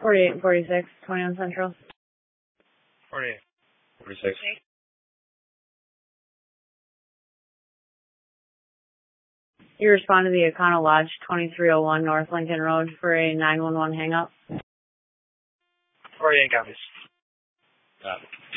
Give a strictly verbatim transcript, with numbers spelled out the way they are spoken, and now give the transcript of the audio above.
forty-eight and forty-six, twenty-one Central. forty-eight. forty-six. You respond to the Econo Lodge, twenty-three oh one North Lincoln Road for a nine one one hang-up. forty-eight copies. Copy.